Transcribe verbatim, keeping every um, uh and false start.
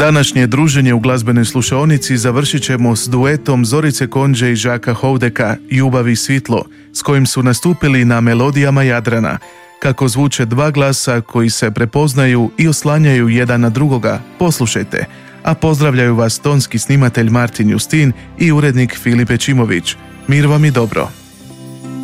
Današnje druženje u glazbenoj slušaonici završit ćemo s duetom Zorice Konđe i Žaka Houdeka Ljubav i svitlo, s kojim su nastupili na melodijama Jadrana. Kako zvuče dva glasa koji se prepoznaju i oslanjaju jedan na drugoga, poslušajte. A pozdravljaju vas tonski snimatelj Martin Justin i urednik Filip Ečimović. Mir vam i dobro.